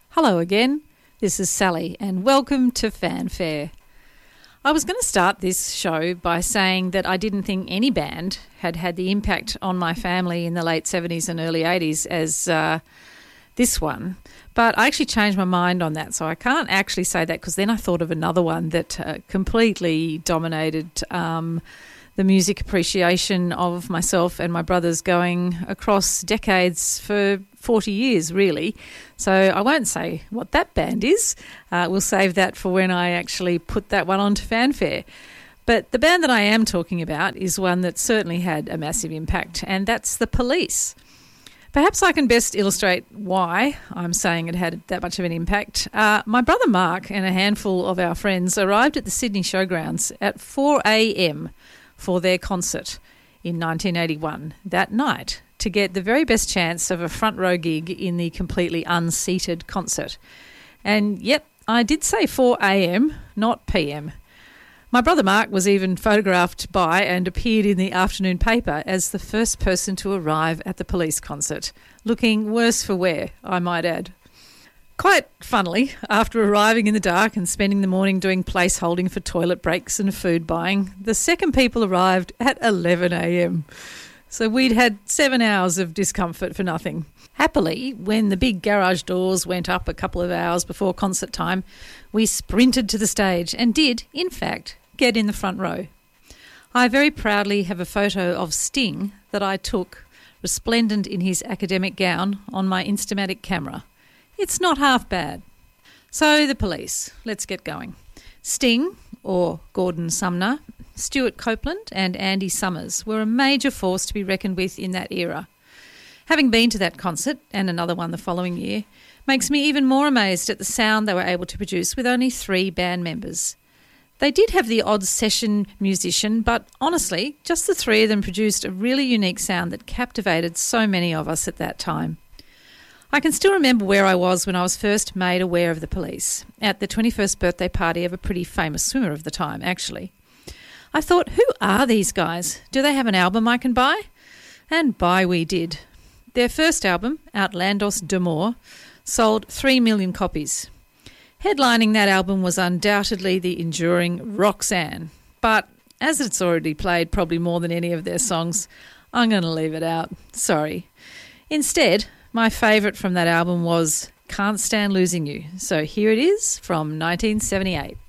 Hello again, this is Sally and welcome to Fanfare. I was going to start this show by saying that I didn't think any band had had the impact on my family in the late 70s and early 80s as this one, but I actually changed my mind on that, so I can't actually say that because then I thought of another one that completely dominated the music appreciation of myself and my brothers going across decades for 40 years, really. So I won't say what that band is. We'll save that for when I actually put that one onto Fanfare. But the band that I am talking about is one that certainly had a massive impact, and that's The Police. Perhaps I can best illustrate why I'm saying it had that much of an impact. My brother Mark and a handful of our friends arrived at the Sydney Showgrounds at 4 a.m. for their concert in 1981 that night to get the very best chance of a front row gig in the completely unseated concert. And yep, I did say 4 a.m, not p.m. My brother Mark was even photographed by and appeared in the afternoon paper as the first person to arrive at the Police concert, looking worse for wear, I might add. Quite funnily, after arriving in the dark and spending the morning doing place holding for toilet breaks and food buying, the second people arrived at 11 a.m. So we'd had 7 hours of discomfort for nothing. Happily, when the big garage doors went up a couple of hours before concert time, we sprinted to the stage and did, in fact, get in the front row. I very proudly have a photo of Sting that I took, resplendent in his academic gown, on my Instamatic camera. It's not half bad. So The Police, let's get going. Sting, or Gordon Sumner, Stuart Copeland and Andy Summers were a major force to be reckoned with in that era. Having been to that concert, and another one the following year, makes me even more amazed at the sound they were able to produce with only 3 band members. They did have the odd session musician, but honestly, just the 3 of them produced a really unique sound that captivated so many of us at that time. I can still remember where I was when I was first made aware of The Police, at the 21st birthday party of a pretty famous swimmer of the time, actually. I thought, who are these guys? Do they have an album I can buy? And buy we did. Their first album, Outlandos d'Amour, sold 3 million copies. Headlining that album was undoubtedly the enduring Roxanne, but as it's already played probably more than any of their songs, I'm going to leave it out. Sorry. Instead, my favourite from that album was Can't Stand Losing You, so here it is from 1978.